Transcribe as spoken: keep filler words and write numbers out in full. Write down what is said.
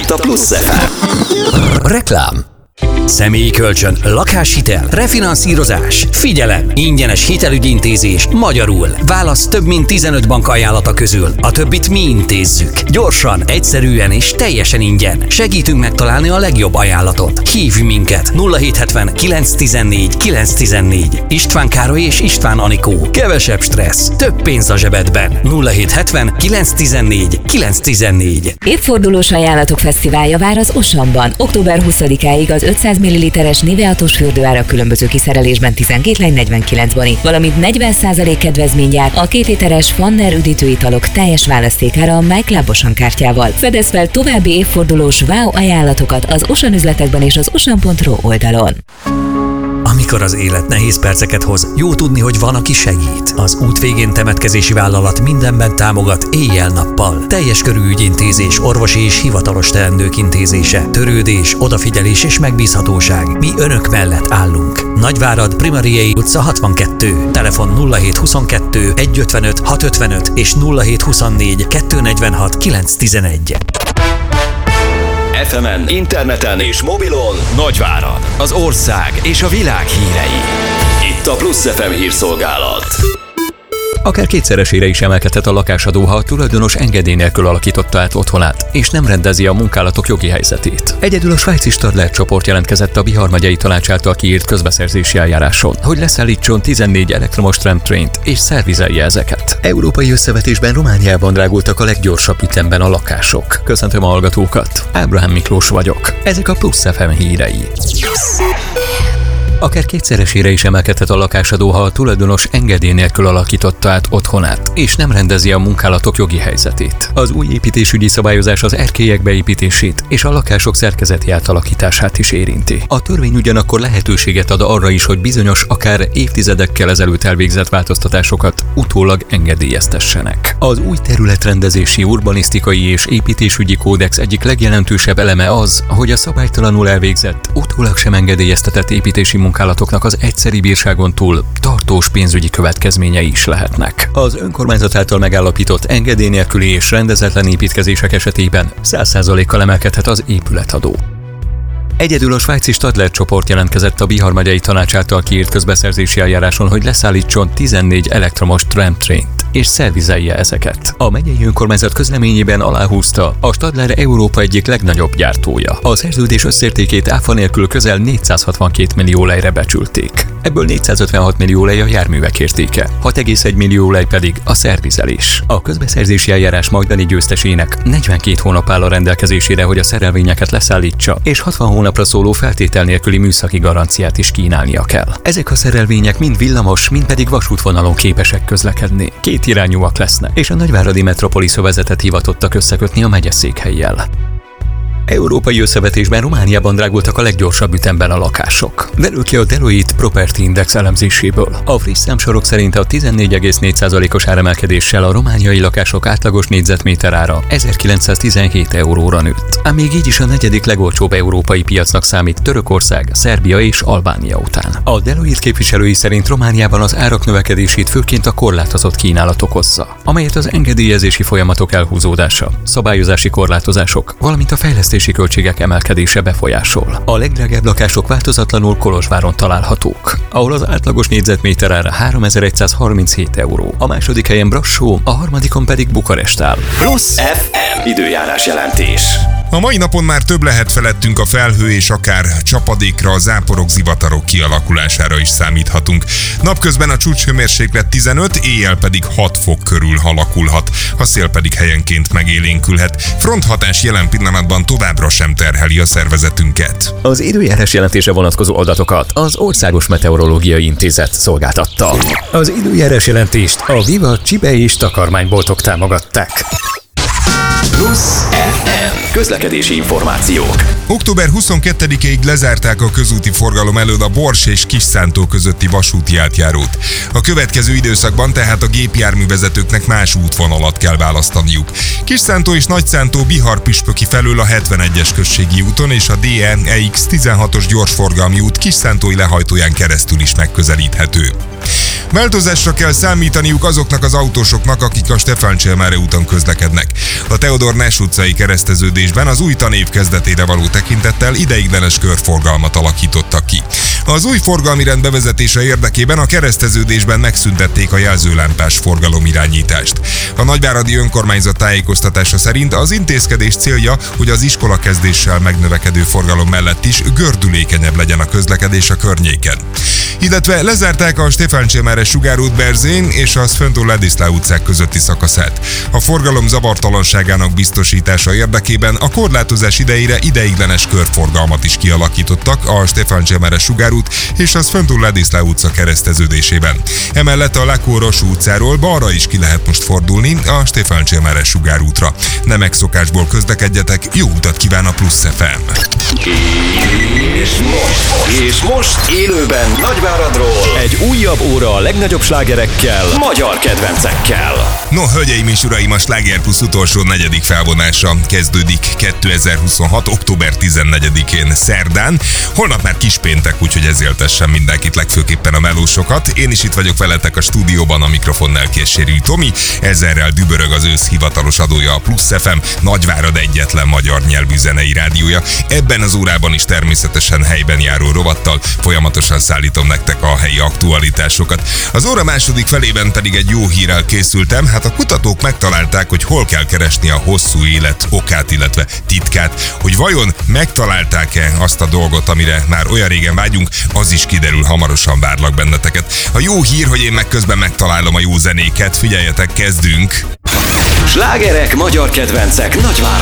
Itt a Plusz ef em. Reklám. Személyi kölcsön, lakáshitel, refinanszírozás. Figyelem! Ingyenes hitelügyintézés magyarul. Válasz több mint tizenöt bank ajánlata közül. A többit mi intézzük. Gyorsan, egyszerűen és teljesen ingyen. Segítünk megtalálni a legjobb ajánlatot. Hívj minket! nulla hétszázhetven kilenc tizennégy kilenc tizennégy. István Károly és István Anikó. Kevesebb stressz, több pénz a zsebedben. nulla hétszázhetven kilenc tizennégy kilenc tizennégy. Évfordulós ajánlatok fesztiválja vár az Osamban. október huszadikáig az ötszáz milliliteres Nivea-tus fürdőára különböző kiszerelésben tizenkét lány negyvenkilenc boni, valamint negyven százalék kedvezmény jár a két literes Fanner üdítőitalok teljes választékára a MyClub Osan kártyával. Fedez fel további évfordulós wow ajánlatokat az Osan üzletekben és az osan pont ro oldalon. Amikor az élet nehéz perceket hoz, jó tudni, hogy van, aki segít. Az út végén temetkezési vállalat mindenben támogat éjjel-nappal. Teljes körű ügyintézés, orvosi és hivatalos teendők intézése, törődés, odafigyelés és megbízhatóság. Mi önök mellett állunk. Nagyvárad, Primariei utca hatvankettő. Telefon nulla hét huszonkettő egy ötvenöt hat ötvenöt és nulla hét huszonnégy kettő negyvenhat kilenc tizenegy. ef emen, interneten és mobilon Nagyvárad, az ország és a világ hírei. Itt a Plusz ef em hírszolgálat. Akár kétszeresére is emelkedhet a lakásadó, ha a tulajdonos engedély nélkül alakította át otthonát, és nem rendezi a munkálatok jogi helyzetét. Egyedül a svájci Stadler csoport jelentkezett a Bihar megyei tanács által kiírt közbeszerzési eljáráson, hogy leszállítson tizennégy elektromos tramtrént és szervizelje ezeket. Európai összevetésben Romániában drágultak a leggyorsabb ütemben a lakások. Köszöntöm a hallgatókat, Ábrahám Miklós vagyok. Ezek a Plusz ef em hírei. Akár kétszeresére is emelkedhet a lakásadó, ha a tulajdonos engedély nélkül alakította át otthonát, és nem rendezi a munkálatok jogi helyzetét. Az új építésügyi szabályozás az erkélyek beépítését és a lakások szerkezeti átalakítását is érinti. A törvény ugyanakkor lehetőséget ad arra is, hogy bizonyos, akár évtizedekkel ezelőtt elvégzett változtatásokat utólag engedélyeztessenek. Az új területrendezési, urbanisztikai és építésügyi kódex egyik legjelentősebb eleme az, hogy a szabálytalanul elvégzett, utólag sem engedélyeztetett építési munkálatoknak az egyszeri bírságon túl tartós pénzügyi következményei is lehetnek. Az önkormányzat által megállapított engedély nélküli és rendezetlen építkezések esetében száz százalékkal emelkedhet az épületadó. Egyedül a svájci Stadler csoport jelentkezett a Bihar megyei tanács által kiírt közbeszerzési eljáráson, hogy leszállítson tizennégy elektromos tramtrént és szervizelje ezeket. A megyei önkormányzat közleményében aláhúzta, a Stadler Európa egyik legnagyobb gyártója. A szerződés összértékét áfa nélkül közel négyszázhatvankét millió lejre becsülték. Ebből négyszázötvenhat millió lej a járművek értéke, hat egész egy millió lej pedig a szervizelés. A közbeszerzési eljárás majdani győztesének negyvenkét hónap áll a rendelkezésére, hogy a szerelvényeket leszállítsa, és hatvan hónapra szóló feltétel nélküli műszaki garanciát is kínálnia kell. Ezek a szerelvények mind villamos, mind pedig vasútvonalon képesek közlekedni. Két irányúak lesznek, és a nagyváradi Metropolis övezetet hivatottak összekötni a megyeszékhellyel. Európai összevetésben Romániában drágultak a leggyorsabb ütemben a lakások. Derül ki a Deloitte Property Index elemzéséből. A friss számsorok szerint a tizennégy egész négy százalékos áremelkedéssel a romániai lakások átlagos négyzetméter ára ezerkilencszáztizenhét euróra nőtt. Ám még így is a negyedik legolcsóbb európai piacnak számít Törökország, Szerbia és Albánia után. A Deloitte képviselői szerint Romániában az árak növekedését főként a korlátozott kínálat okozza, amelyet az engedélyezési folyamatok elhúzódása, szabályozási korlátozások, valamint a fejlesztés költségek emelkedése befolyásol. A legdrágább lakások változatlanul Kolozsváron találhatók, ahol az átlagos négyzetméter ára háromezer-egyszázharminchét euró. A második helyen Brassó, a harmadikon pedig Bukarest áll. Plusz ef em időjárás jelentés. A mai napon már több lehet felettünk a felhő, és akár csapadékra, záporok, zivatarok kialakulására is számíthatunk. Napközben a csúcshőmérséklet tizenöt, éjjel pedig hat fok körül alakulhat, a szél pedig helyenként megélénkülhet. Fronthatás jelen pillanatban továbbra sem terheli a szervezetünket. Az időjárás jelentése vonatkozó adatokat az Országos Meteorológiai Intézet szolgáltatta. Az időjárás jelentést a Viva csibe és takarmányboltok támogatták. Plusz ef em közlekedési információk. október huszonkettedikéig lezárták a közúti forgalom elől a Bors és Kisszántó közötti vasúti átjárót. A következő időszakban tehát a gépjárművezetőknek más útvonalat kell választaniuk. Kisszántó és Nagyszántó Bihar-Püspöki felől a hetvenegyes községi úton és a dé e e iksz tizenhatos gyorsforgalmi út Kisszántói lehajtóján keresztül is megközelíthető. Változásra kell számítaniuk azoknak az autósoknak, akik a Stefán Cselmáre úton közlekednek. A Teodor Ness utcai kereszteződésben az új tanév kezdetére való tekintettel ideiglenes körforgalmat alakítottak ki. Az új forgalmi rend bevezetése érdekében a kereszteződésben megszüntették a jelzőlámpás forgalomirányítást. A nagyváradi önkormányzat tájékoztatása szerint az intézkedés célja, hogy az iskolakezdéssel megnövekedő forgalom mellett is gördülékenyebb legyen a közlekedés a környéken. Illetve lezárták a Stefán Cselmáre sugárút Berzén és a Szföntó Ladiszlá utcák közötti szakaszát. A forgalom zavartalanságának biztosítása érdekében a korlátozás idejére ideiglenes körforgalmat is kialakítottak a Stefán Cselmáre sugárút és a Szföntó Ladiszlá utca kereszteződésében. Emellett a Lakóros utcáról balra is ki lehet most fordulni a Stefán Cselmáre sugárútra. Nem megszokásból közlekedjetek, jó utat kíván a Plusz ef em. És most, és most élőben Nagyváradról egy újabb óra a legnagyobb slágerekkel, magyar kedvencekkel. No, hölgyeim és uraim, a Sláger Plusz utolsó negyedik felvonása kezdődik kétezer-huszonhat. október tizennegyedikén szerdán. Holnap már kispéntek, úgyhogy ezért éltessen mindenkit, legfőképpen a melósokat. Én is itt vagyok veletek a stúdióban, a mikrofonnál Késérű Tomi. Ezerrel dübörög az ősz hivatalos adója, a Plusz ef em, Nagyvárad egyetlen magyar nyelvű zenei rádiója. Ebben az órában is természetesen helyben járó rovattal folyamatosan szállítom nektek a helyi aktualitásokat. Az óra második felében pedig egy jó hírrel készültem. Hát a kutatók megtalálták, hogy hol kell keresni a hosszú élet okát, illetve titkát. Hogy vajon megtalálták-e azt a dolgot, amire már olyan régen vágyunk, az is kiderül, hamarosan várlak benneteket. A jó hír, hogy én meg közben megtalálom a jó zenéket. Figyeljetek, kezdünk! Slágerek, magyar kedvencek, Nagyvárad.